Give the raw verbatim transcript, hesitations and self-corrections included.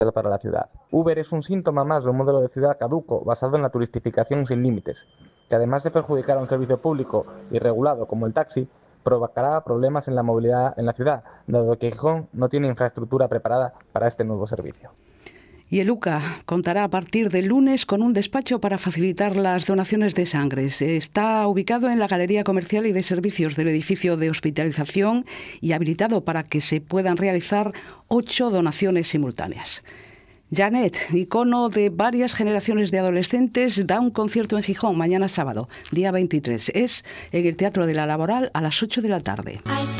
para la ciudad. Uber es un síntoma más de un modelo de ciudad caduco basado en la turistificación sin límites, que además de perjudicar a un servicio público y regulado como el taxi, provocará problemas en la movilidad en la ciudad, dado que Gijón no tiene infraestructura preparada para este nuevo servicio. Y el U C A contará a partir del lunes con un despacho para facilitar las donaciones de sangre. Está ubicado en la Galería Comercial y de Servicios del edificio de hospitalización y habilitado para que se puedan realizar ocho donaciones simultáneas. Janet, icono de varias generaciones de adolescentes, da un concierto en Gijón mañana sábado, día veintitrés. Es en el Teatro de la Laboral a las ocho de la tarde.